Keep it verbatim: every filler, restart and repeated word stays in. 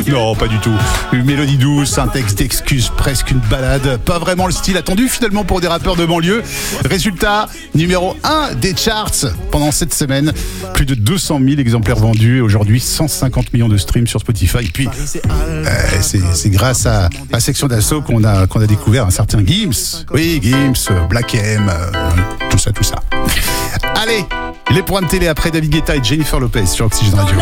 Non, pas du tout. Une mélodie douce, un texte d'excuses, presque une balade. Pas vraiment le style attendu finalement pour des rappeurs de banlieue. Résultat, numéro un des charts pendant cette semaine. Plus de deux cent mille exemplaires vendus et aujourd'hui cent cinquante millions de streams sur Spotify. Et puis, euh, c'est, c'est grâce à la section d'assaut qu'on a, qu'on a découvert un certain Gims. Oui, Gims, Black M, euh, tout ça, tout ça. Allez, les programmes télé après David Guetta et Jennifer Lopez sur Oxygène Radio.